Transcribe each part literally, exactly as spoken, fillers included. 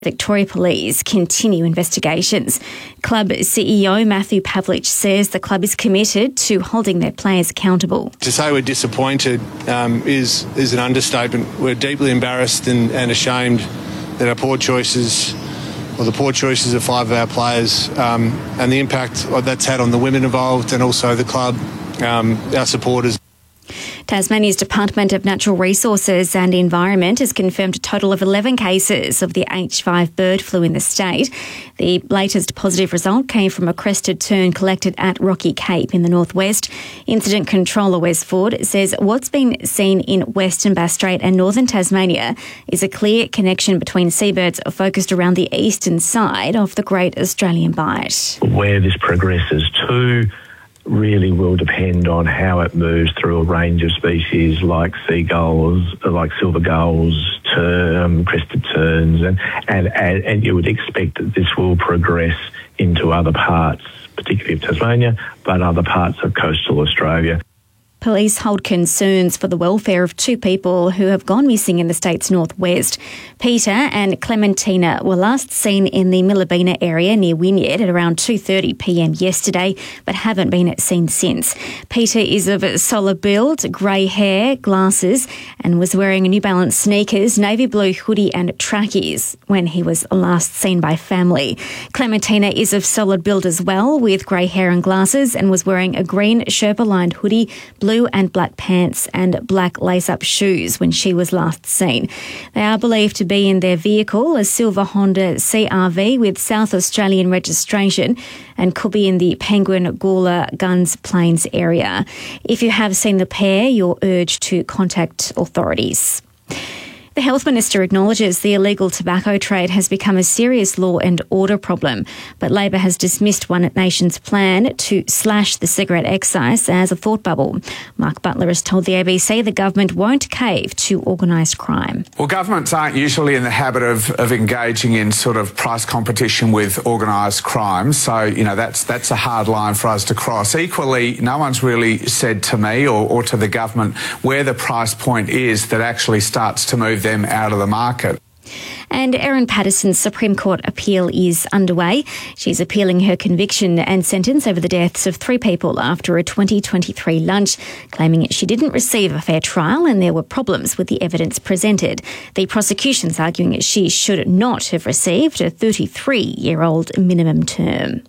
Victoria Police continue investigations. Club C E O Matthew Pavlich says the club is committed to holding their players accountable. To say we're disappointed um, is is an understatement. We're deeply embarrassed and, and ashamed that our poor choices, or the poor choices of five of our players, um, and the impact that's had on the women involved and also the club, um, our supporters. Tasmania's Department of Natural Resources and Environment has confirmed a total of eleven cases of the H five bird flu in the state. The latest positive result came from a crested tern collected at Rocky Cape in the northwest. Incident Controller Wes Ford says what's been seen in Western Bass Strait and northern Tasmania is a clear connection between seabirds focused around the eastern side of the Great Australian Bight. Where this progresses to really will depend on how it moves through a range of species like seagulls, like silver gulls, term, crested terns, and, and, and, and you would expect that this will progress into other parts, particularly of Tasmania, but other parts of coastal Australia. Police hold concerns for the welfare of two people who have gone missing in the state's northwest. Peter and Clementina were last seen in the Millabina area near Wynyard at around two thirty p m yesterday, but haven't been seen since. Peter is of solid build, grey hair, glasses, and was wearing New Balance sneakers, navy blue hoodie and trackies when he was last seen by family. Clementina is of solid build as well, with grey hair and glasses, and was wearing a green Sherpa-lined hoodie, blue Blue and black pants and black lace-up shoes when she was last seen. They are believed to be in their vehicle, a silver Honda C R V with South Australian registration, and could be in the Penguin Gawler Guns Plains area. If you have seen the pair, you're urged to contact authorities. The Health Minister acknowledges the illegal tobacco trade has become a serious law and order problem, but Labor has dismissed One Nation's plan to slash the cigarette excise as a thought bubble. Mark Butler has told the A B C the government won't cave to organised crime. Well, governments aren't usually in the habit of, of engaging in sort of price competition with organised crime, so, you know, that's that's a hard line for us to cross. Equally, no one's really said to me or, or to the government where the price point is that actually starts to move them out of the market. And Erin Patterson's Supreme Court appeal is underway. She's appealing her conviction and sentence over the deaths of three people after a twenty twenty-three lunch, claiming she didn't receive a fair trial and there were problems with the evidence presented. The prosecution's arguing she should not have received a thirty-three-year-old minimum term.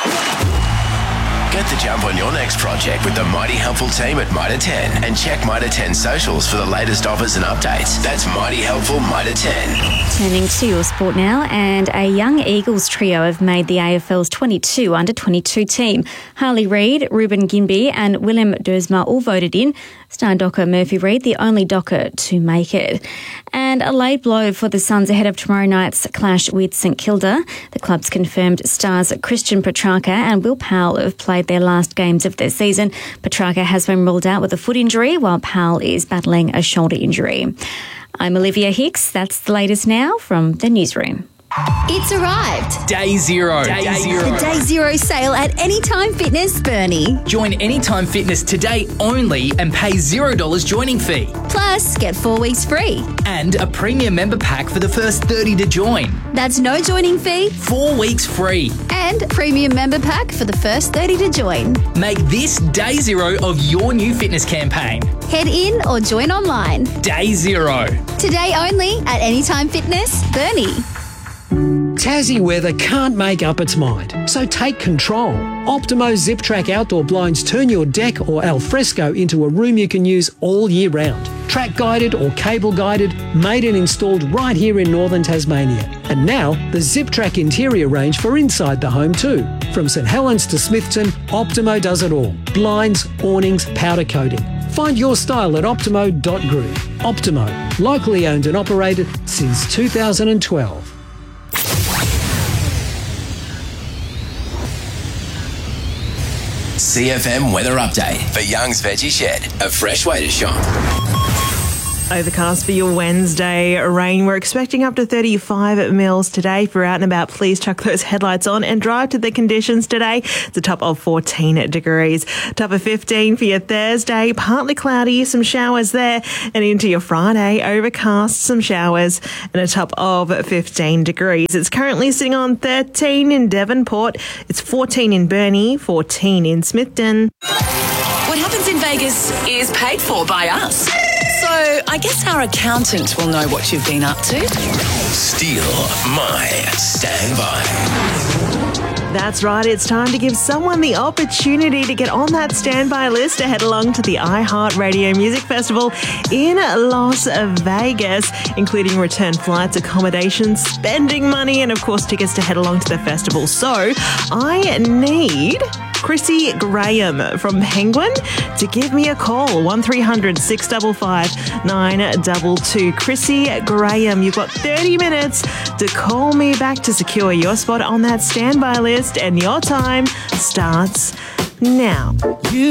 Get the jump on your next project with the Mighty Helpful team at Mitre ten and check Mitre ten socials for the latest offers and updates. That's Mighty Helpful Mitre ten. Turning to your sport now, and a young Eagles trio have made the A F L's twenty-two under twenty-two team. Harley Reid, Ruben Ginbey and Willem Dersma all voted in. Star docker Murphy Reid, the only docker to make it. And a late blow for the Suns ahead of tomorrow night's clash with St Kilda. The club's confirmed stars Christian Petrarca and Will Powell have played their last games of their season. Petrarca has been ruled out with a foot injury, while Powell is battling a shoulder injury. I'm Olivia Hicks. That's the latest now from the newsroom. It's arrived. Day zero. Day, day zero. The Day Zero sale at Anytime Fitness, Burnie. Join Anytime Fitness today only and pay zero dollars joining fee. Plus, get four weeks free. And a premium member pack for the first thirty to join. That's no joining fee. Four weeks free. And premium member pack for the first thirty to join. Make this Day Zero of your new fitness campaign. Head in or join online. Day Zero. Today only at Anytime Fitness, Burnie. Tassie weather can't make up its mind, so take control. Optimo Zip Track outdoor blinds turn your deck or alfresco into a room you can use all year round. Track guided or cable guided, made and installed right here in northern Tasmania. And now, the Zip Track interior range for inside the home too. From St Helens to Smithton, Optimo does it all. Blinds, awnings, powder coating. Find your style at optimo dot group. Optimo, locally owned and operated since two thousand twelve. C F M weather update for Young's Veggie Shed, a fresh way to shop. Overcast for your Wednesday. Rain. We're expecting up to thirty-five mils today. If you're out and about, please chuck those headlights on and drive to the conditions today. It's a top of fourteen degrees. Top of fifteen for your Thursday. Partly cloudy, some showers there. And into your Friday, overcast, some showers, and a top of fifteen degrees. It's currently sitting on thirteen in Devonport. It's fourteen in Burnie, fourteen in Smithton. What happens in Vegas is paid for by us. So I guess our accountant will know what you've been up to. Steal my standby. That's right, it's time to give someone the opportunity to get on that standby list to head along to the iHeartRadio Music Festival in Las Vegas, including return flights, accommodations, spending money, and of course tickets to head along to the festival. So I need Chrissy Graham from Penguin to give me a call, one three hundred six five five nine two two. Chrissy Graham, you've got thirty minutes to call me back to secure your spot on that standby list, and your time starts now.